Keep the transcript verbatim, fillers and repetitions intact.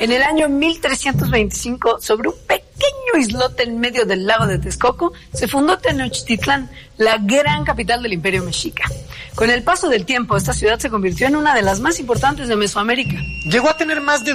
En el año mil trescientos veinticinco, sobre un pequeño islote en medio del lago de Texcoco, se fundó Tenochtitlán, la gran capital del Imperio Mexica. Con el paso del tiempo, esta ciudad se convirtió en una de las más importantes de Mesoamérica. Llegó a tener más de